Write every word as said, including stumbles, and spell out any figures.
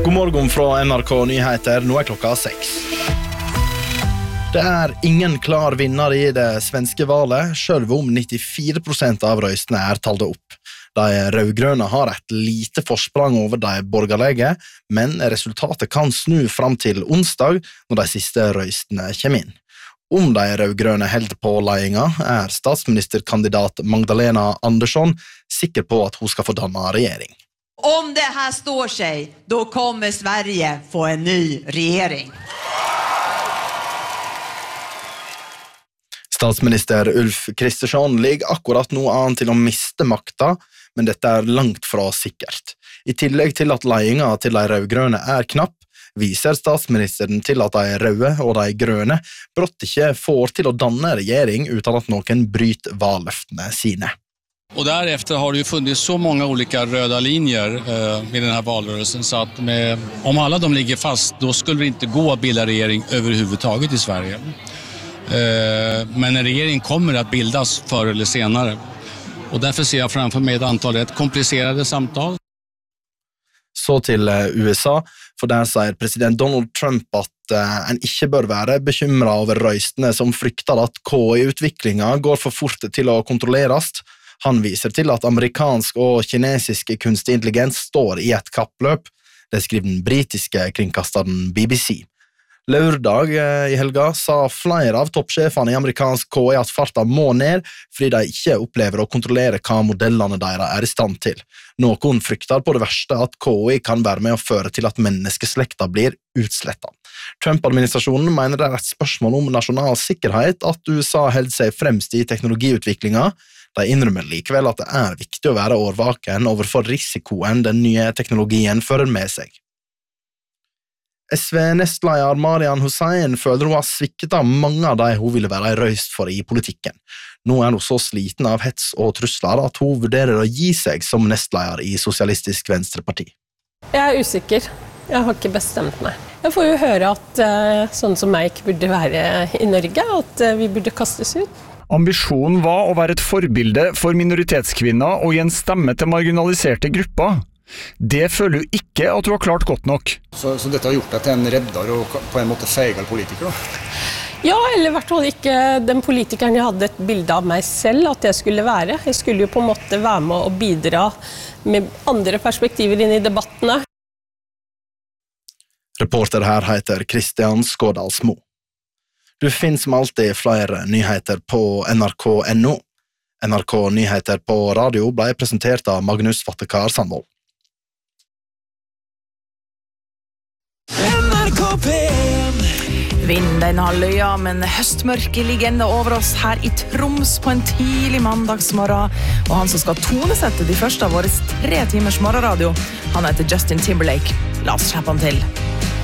God morgen fra N R K Nyheter, nå er klokka seks. Det er ingen klar vinner i det svenske valet, selv om nittifire prosent av røystene er talt opp. De rødgrønne har et lite forsprang over de borgerlige, men resultatet kan snu fram til onsdag når de siste røystene kommer inn. Om de rødgrønne held på ledelsen, er statsministerkandidat Magdalena Andersson sikker på at hun skal få danne regjering. Om det här står sig, då kommer Sverige få en ny regering. Statsminister Ulf Kristersson ligger akkurat nå an til å miste makta, men dette er langt fra sikkert. I tillegg til at ledelsen til de rødgrønne er knapp, viser statsministeren til at de røde og de grønne brått ikke får til å danne regjering uten at noen bryter valløftene sine. Och därefter har det ju funnits så många olika röda linjer eh, i den här valrörelsen så att med, om alla de ligger fast då skulle det inte gå att bilda regering överhuvudtaget i Sverige. Eh, men en regering kommer att bildas förr eller senare. Och därför ser jag framför mig ett antal rätt komplicerade samtal. Så til U S A, for der sier president Donald Trump at uh, en ikke bør være bekymret over røystene som frykter at K I-utviklingen går for fort til å kontrolleres. Han viser til at amerikansk og kinesisk kunstig intelligens står i et kappløp, det skriver den britiske kringkasteren B B C. Lørdag i helga sa flere av toppsjefene i amerikansk K I at farta må ned, fordi de ikke opplever å kontrollere hva modellene deres er i stand til. Noen frykter på det verste at K I kan være med å føre til at menneskeslekta blir utslettet. Trump-administrasjonen mener det er et spørsmål om nasjonal sikkerhet at U S A holder seg fremst i teknologiutviklingen. De innrømmer likevel at det er viktig å være årvaken overfor risikoen den nye teknologien fører med seg. S V-nestleder Marian Hussein føler hun har svikket av mange av de hun ville være røyst for i politikken. Nå er hun så sliten av hets og trusler at hun vurderer å gi seg som nestleder i Sosialistisk Venstreparti. Jeg er usikker. Jeg har ikke bestemt meg. Jeg får jo høre at uh, sånn som meg ikke burde være i Norge, at uh, vi burde kastes ut. Ambisjonen var å være et forbilde for minoritetskvinner og gi en stemme til marginaliserte grupper. Det føler du ikke at du har klart godt nok. Så, så dette har gjort deg til en redder og på en måte feigere politiker da? Ja, eller i hvert fall ikke den politikeren jeg hadde et bilde av meg selv at jeg skulle være. Jeg skulle jo på en måte være med og bidra med andre perspektiver inn i debattene. Reporter her heter Kristian Skådalsmo. Du finner som alltid flere nyheter på N R K punktum N O. N R K Nyheter på radio ble presentert av Magnus Vattekar Sandvold. N R K P en. Vinden har løya, men høstmørket ligger enda over oss her i Troms på en tidlig mandagsmorgen. Og han som skal tonesette de første av våres tre timers morgenradio, han heter Justin Timberlake. La oss slippe han til.